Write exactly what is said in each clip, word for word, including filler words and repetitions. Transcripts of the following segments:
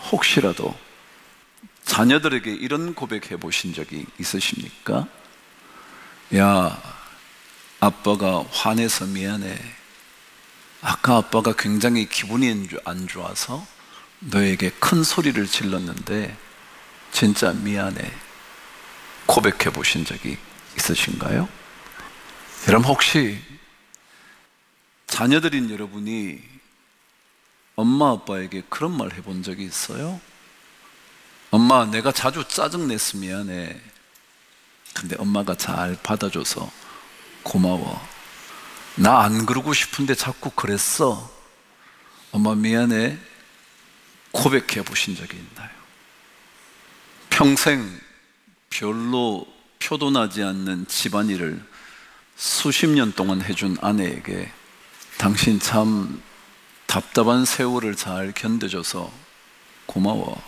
혹시라도 자녀들에게 이런 고백해 보신 적이 있으십니까? 야, 아빠가 화내서 미안해. 아까 아빠가 굉장히 기분이 안 좋아서 너에게 큰 소리를 질렀는데 진짜 미안해. 고백해 보신 적이 있으신가요? 여러분, 혹시 자녀들인 여러분이 엄마 아빠에게 그런 말 해본 적이 있어요? 엄마, 내가 자주 짜증냈어, 미안해. 근데 엄마가 잘 받아줘서 고마워. 나 안 그러고 싶은데 자꾸 그랬어. 엄마 미안해. 고백해 보신 적이 있나요? 평생 별로 표도나지 않는 집안일을 수십 년 동안 해준 아내에게 당신 참 답답한 세월을 잘 견뎌줘서 고마워.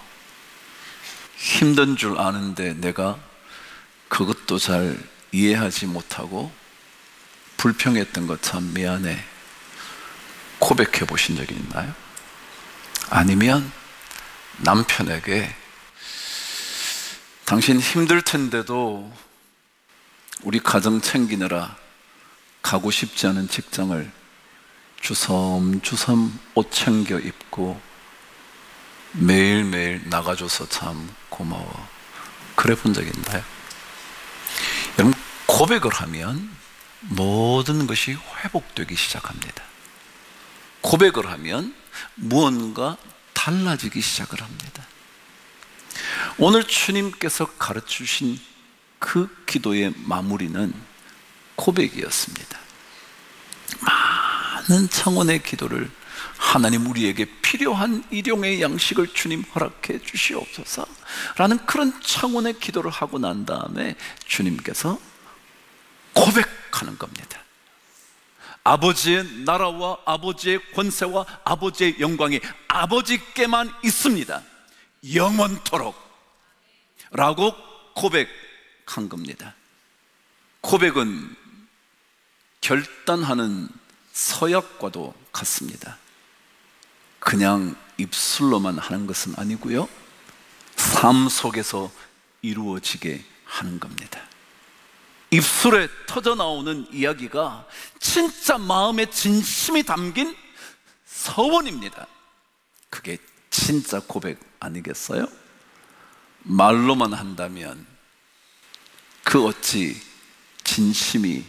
힘든 줄 아는데 내가 그것도 잘 이해하지 못하고 불평했던 것 참 미안해. 고백해 보신 적이 있나요? 아니면 남편에게 당신 힘들 텐데도 우리 가정 챙기느라 가고 싶지 않은 직장을 주섬주섬 옷 챙겨 입고 매일매일 나가줘서 참 고마워. 그래 본 적 있나요? 여러분, 고백을 하면 모든 것이 회복되기 시작합니다. 고백을 하면 무언가 달라지기 시작을 합니다. 오늘 주님께서 가르치신 그 기도의 마무리는 고백이었습니다. 많은 창원의 기도를 하나님 우리에게 필요한 일용의 양식을 주님 허락해 주시옵소서 라는 그런 창원의 기도를 하고 난 다음에 주님께서 고백하는 겁니다. 아버지의 나라와 아버지의 권세와 아버지의 영광이 아버지께만 있습니다. 영원토록 라고 고백한 겁니다. 고백은 결단하는 서약과도 같습니다. 그냥 입술로만 하는 것은 아니고요, 삶 속에서 이루어지게 하는 겁니다. 입술에 터져나오는 이야기가 진짜 마음에 진심이 담긴 서원입니다. 그게 진짜 고백 아니겠어요? 말로만 한다면 그 어찌 진심이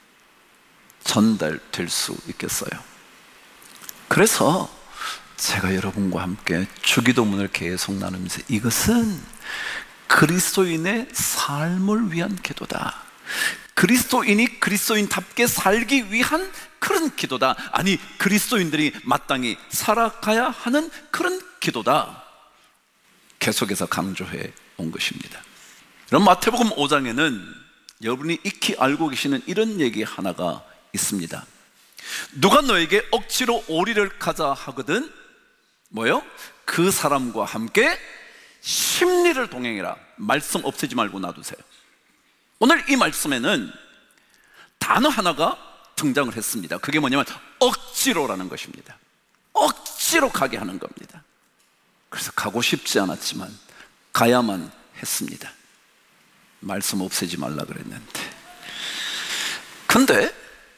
전달될 수 있겠어요? 그래서 제가 여러분과 함께 주기도문을 계속 나누면서 이것은 그리스도인의 삶을 위한 기도다, 그리스도인이 그리스도인답게 살기 위한 그런 기도다, 아니 그리스도인들이 마땅히 살아가야 하는 그런 기도다, 계속해서 강조해 온 것입니다. 그럼 마태복음 오 장에는 여러분이 익히 알고 계시는 이런 얘기 하나가 있습니다. 누가 너에게 억지로 오리를 가자 하거든 뭐요? 그 사람과 함께 십리를 동행해라. 말씀 없애지 말고 놔두세요. 오늘 이 말씀에는 단어 하나가 등장을 했습니다. 그게 뭐냐면 억지로라는 것입니다. 억지로 가게 하는 겁니다. 그래서 가고 싶지 않았지만 가야만 했습니다. 말씀 없애지 말라 그랬는데. 근데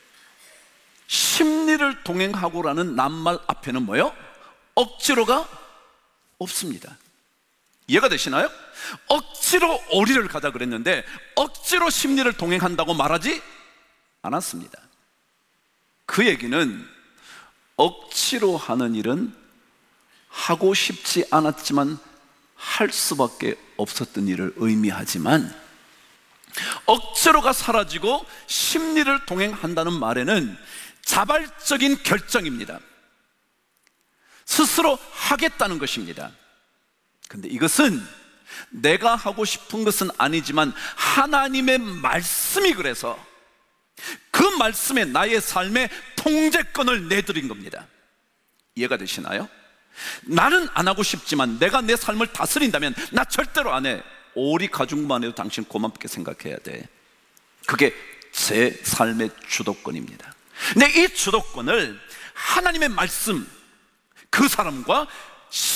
십리를 동행하고라는 낱말 앞에는 뭐요? 억지로가 없습니다. 이해가 되시나요? 억지로 오리를 가자 그랬는데 억지로 십리를 동행한다고 말하지 않았습니다. 그 얘기는 억지로 하는 일은 하고 싶지 않았지만 할 수밖에 없었던 일을 의미하지만, 억지로가 사라지고 십리를 동행한다는 말에는 자발적인 결정입니다. 스스로 하겠다는 것입니다. 근데 이것은 내가 하고 싶은 것은 아니지만 하나님의 말씀이 그래서 그 말씀에 나의 삶의 통제권을 내드린 겁니다. 이해가 되시나요? 나는 안 하고 싶지만 내가 내 삶을 다스린다면 나 절대로 안 해. 오리 가죽만 해도 당신 고맙게 생각해야 돼. 그게 제 삶의 주도권입니다. 근데 이 주도권을 하나님의 말씀, 그 사람과